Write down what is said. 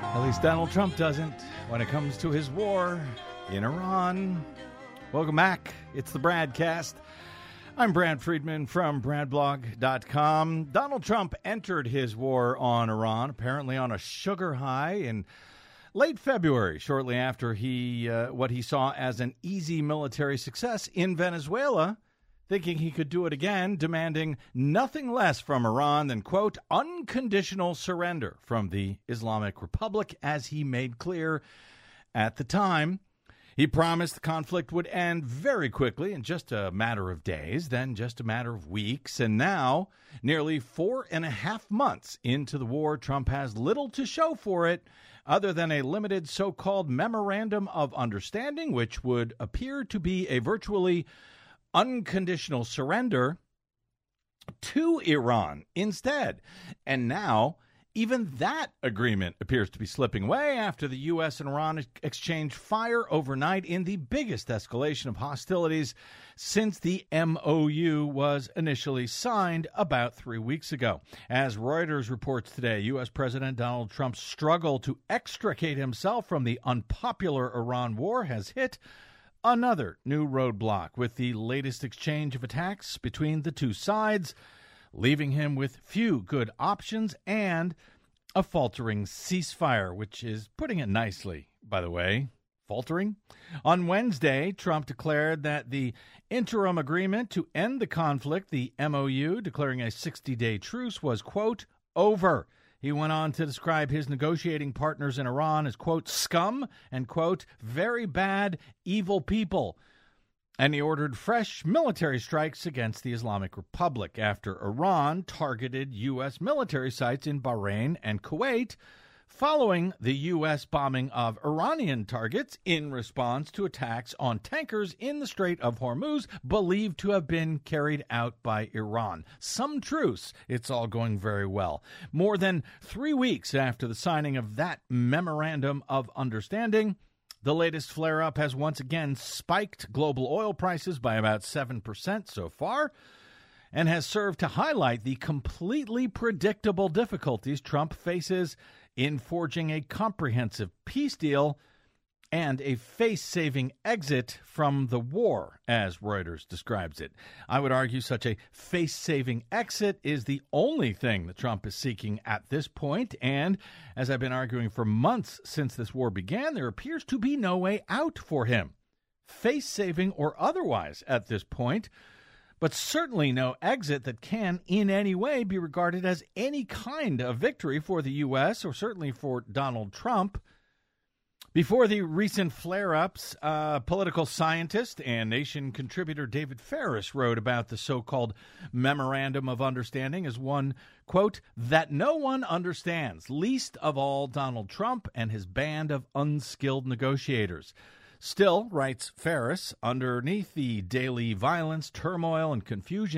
At least Donald Trump doesn't when it comes to his war in Iran. Welcome back. It's the Bradcast. I'm Brad Friedman from BradBlog.com. Donald Trump entered his war on Iran, apparently on a sugar high in late February, shortly after what he saw as an easy military success in Venezuela, thinking he could do it again, demanding nothing less from Iran than, quote, unconditional surrender from the Islamic Republic, as he made clear at the time. He promised the conflict would end very quickly in just a matter of days, then just a matter of weeks. And now, nearly 4.5 months into the war, Trump has little to show for it other than a limited so-called memorandum of understanding, which would appear to be a virtually unconditional surrender to Iran instead. And now, even that agreement appears to be slipping away after the U.S. and Iran exchanged fire overnight in the biggest escalation of hostilities since the MOU was initially signed about 3 weeks ago. As Reuters reports today, U.S. President Donald Trump's struggle to extricate himself from the unpopular Iran war has hit another new roadblock with the latest exchange of attacks between the two sides, leaving him with few good options and a faltering ceasefire, which is putting it nicely, by the way. Faltering? On Wednesday, Trump declared that the interim agreement to end the conflict, the MOU, declaring a 60-day truce, was, quote, over. He went on to describe his negotiating partners in Iran as, quote, scum and, quote, very bad, evil people. And he ordered fresh military strikes against the Islamic Republic after Iran targeted U.S. military sites in Bahrain and Kuwait, following the U.S. bombing of Iranian targets in response to attacks on tankers in the Strait of Hormuz, believed to have been carried out by Iran. Some truce. It's all going very well. More than 3 weeks after the signing of that memorandum of understanding, the latest flare-up has once again spiked global oil prices by about 7% so far, and has served to highlight the completely predictable difficulties Trump faces in forging a comprehensive peace deal and a face-saving exit from the war, as Reuters describes it. I would argue such a face-saving exit is the only thing that Trump is seeking at this point, and as I've been arguing for months since this war began, there appears to be no way out for him, face-saving or otherwise at this point, but certainly no exit that can in any way be regarded as any kind of victory for the U.S. or certainly for Donald Trump. Before the recent flare-ups, political scientist and Nation contributor David Ferris wrote about the so-called Memorandum of Understanding as one, quote, that no one understands, least of all Donald Trump and his band of unskilled negotiators. Still, writes Ferris, underneath the daily violence, turmoil, and confusion